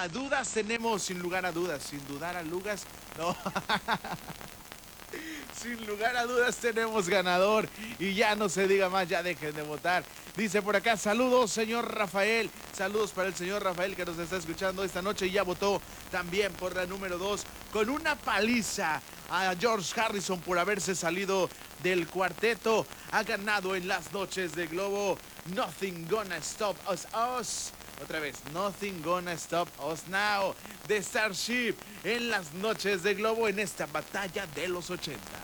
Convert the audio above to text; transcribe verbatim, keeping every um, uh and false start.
Ah, dudas tenemos, sin lugar a dudas, sin dudar a lugas. No. Sin lugar a dudas tenemos ganador. Y ya no se diga más, ya dejen de votar. Dice por acá, saludos señor Rafael. Saludos para el señor Rafael que nos está escuchando esta noche y ya votó también por la número dos. Con una paliza a George Harrison por haberse salido del cuarteto. Ha ganado en las noches de Globo Nothing Gonna Stop Us. Us. Otra vez, Nothing Gonna Stop Us Now de Starship en las noches de Globo en esta batalla de los ochenta.